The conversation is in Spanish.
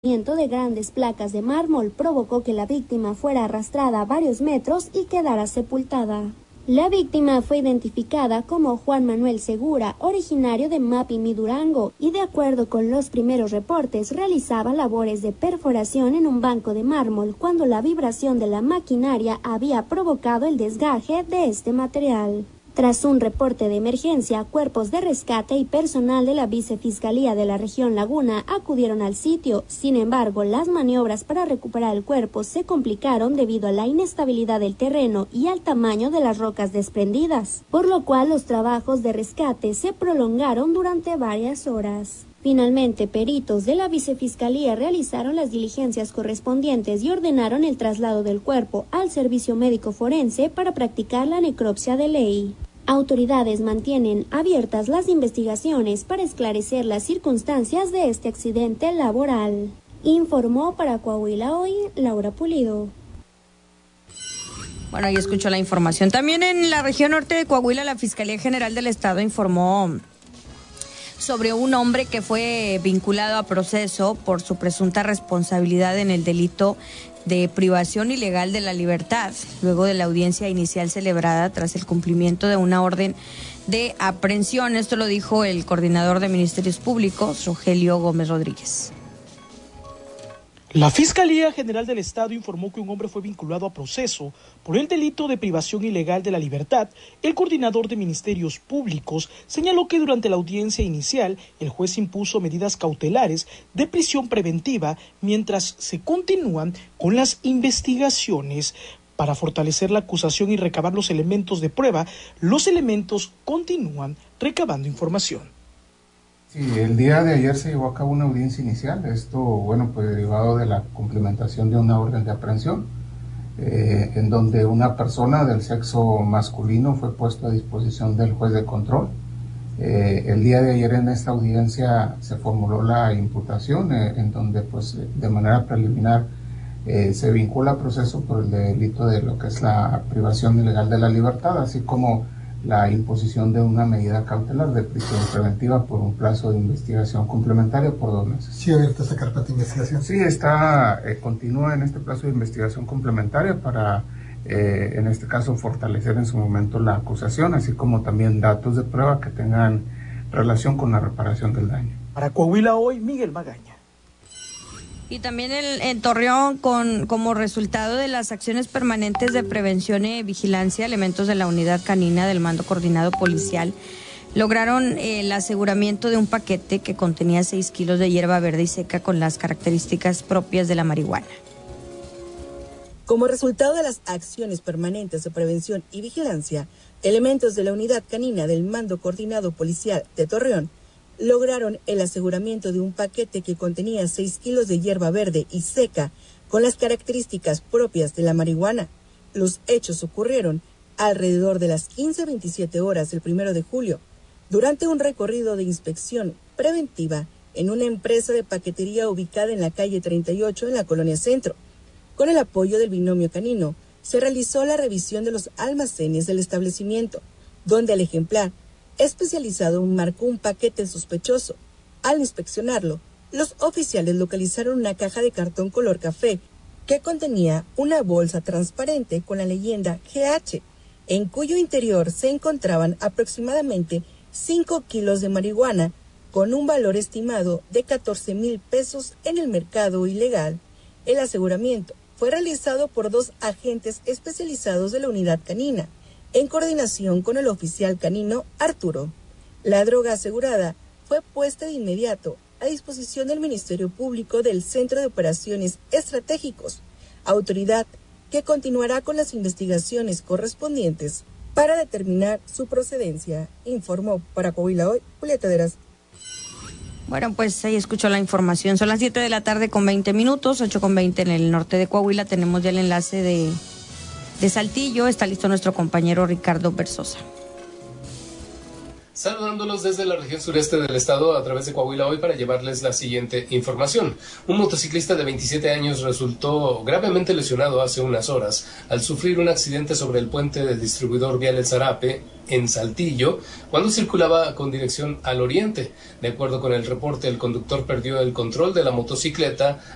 De grandes placas de mármol provocó que la víctima fuera arrastrada varios metros y quedara sepultada. La víctima fue identificada como Juan Manuel Segura, originario de Mapimí, Durango, y de acuerdo con los primeros reportes realizaba labores de perforación en un banco de mármol cuando la vibración de la maquinaria había provocado el desgaje de este material. Tras un reporte de emergencia, cuerpos de rescate y personal de la Vicefiscalía de la región Laguna acudieron al sitio. Sin embargo, las maniobras para recuperar el cuerpo se complicaron debido a la inestabilidad del terreno y al tamaño de las rocas desprendidas, por lo cual los trabajos de rescate se prolongaron durante varias horas. Finalmente, peritos de la Vicefiscalía realizaron las diligencias correspondientes y ordenaron el traslado del cuerpo al servicio médico forense para practicar la necropsia de ley. Autoridades mantienen abiertas las investigaciones para esclarecer las circunstancias de este accidente laboral. Informó para Coahuila Hoy, Laura Pulido. Bueno, ahí escuchó la información. También en la región norte de Coahuila, la Fiscalía General del Estado informó sobre un hombre que fue vinculado a proceso por su presunta responsabilidad en el delito de privación ilegal de la libertad, luego de la audiencia inicial celebrada tras el cumplimiento de una orden de aprehensión. Esto lo dijo el coordinador de Ministerios Públicos, Rogelio Gómez Rodríguez. La Fiscalía General del Estado informó que un hombre fue vinculado a proceso por el delito de privación ilegal de la libertad. El coordinador de Ministerios Públicos señaló que durante la audiencia inicial el juez impuso medidas cautelares de prisión preventiva mientras se continúan con las investigaciones. Para fortalecer la acusación y recabar los elementos de prueba, los elementos continúan recabando información. Sí, el día de ayer se llevó a cabo una audiencia inicial, esto, pues derivado de la cumplimentación de una orden de aprehensión, en donde una persona del sexo masculino fue puesto a disposición del juez de control. El día de ayer en esta audiencia se formuló la imputación, en donde de manera preliminar se vincula a proceso por el delito de lo que es la privación ilegal de la libertad, así como la imposición de una medida cautelar de prisión preventiva por un plazo de investigación complementario por 2 meses. ¿Sí abierta esa carpeta de investigación? Sí, continúa en este plazo de investigación complementaria para, en este caso, fortalecer en su momento la acusación, así como también datos de prueba que tengan relación con la reparación del daño. Para Coahuila Hoy, Miguel Magaña. Y también en Torreón, como resultado de las acciones permanentes de prevención y vigilancia, elementos de la unidad canina del Mando Coordinado Policial lograron el aseguramiento de un paquete que contenía 6 kilos de hierba verde y seca con las características propias de la marihuana. Como resultado de las acciones permanentes de prevención y vigilancia, elementos de la unidad canina del Mando Coordinado Policial de Torreón lograron el aseguramiento de un paquete que contenía 6 kilos de hierba verde y seca con las características propias de la marihuana. Los hechos ocurrieron alrededor de las 15:27 horas del 1 de julio, durante un recorrido de inspección preventiva en una empresa de paquetería ubicada en la calle 38 en la Colonia Centro. Con el apoyo del binomio canino, se realizó la revisión de los almacenes del establecimiento, donde el ejemplar especializado marcó un paquete sospechoso. Al inspeccionarlo, los oficiales localizaron una caja de cartón color café que contenía una bolsa transparente con la leyenda GH, en cuyo interior se encontraban aproximadamente 5 kilos de marihuana con un valor estimado de 14,000 pesos en el mercado ilegal. El aseguramiento fue realizado por 2 agentes especializados de la unidad canina, en coordinación con el oficial canino Arturo. La droga asegurada fue puesta de inmediato a disposición del Ministerio Público del Centro de Operaciones Estratégicos, autoridad que continuará con las investigaciones correspondientes para determinar su procedencia, informó para Coahuila Hoy, Julieta Deras. Bueno, pues ahí escuchó la información. Son las 7 de la tarde con 20 minutos, 8:20 en el norte de Coahuila. Tenemos ya el enlace de Saltillo. Está listo nuestro compañero Ricardo Berzosa. Saludándolos desde la región sureste del estado a través de Coahuila Hoy para llevarles la siguiente información. Un motociclista de 27 años resultó gravemente lesionado hace unas horas al sufrir un accidente sobre el puente del distribuidor vial El Zarape en Saltillo cuando circulaba con dirección al oriente. De acuerdo con el reporte, el conductor perdió el control de la motocicleta